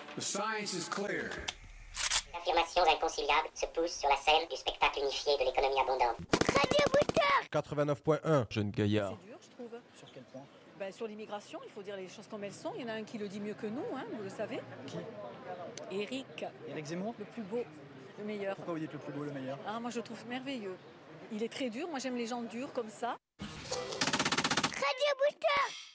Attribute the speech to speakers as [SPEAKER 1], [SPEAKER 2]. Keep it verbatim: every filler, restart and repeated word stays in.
[SPEAKER 1] The science is clear.
[SPEAKER 2] Affirmations inconciliables se poussent sur la scène du spectacle unifié de l'économie abondante.
[SPEAKER 3] Radio Booster
[SPEAKER 4] quatre-vingt-neuf point un, jeune gaillard.
[SPEAKER 5] C'est dur, je trouve.
[SPEAKER 6] Sur quel point?
[SPEAKER 5] Ben, sur l'immigration, il faut dire les choses comme elles sont. Il y en a un qui le dit mieux que nous, hein, vous le savez.
[SPEAKER 6] Qui?
[SPEAKER 5] Éric,
[SPEAKER 6] Éric Zemmour?
[SPEAKER 5] le plus beau, le meilleur.
[SPEAKER 6] Pourquoi vous dites le plus beau, le meilleur?
[SPEAKER 5] Ah, moi, je le trouve merveilleux. Il est très dur. Moi, j'aime les gens durs comme ça.
[SPEAKER 3] Radio Booster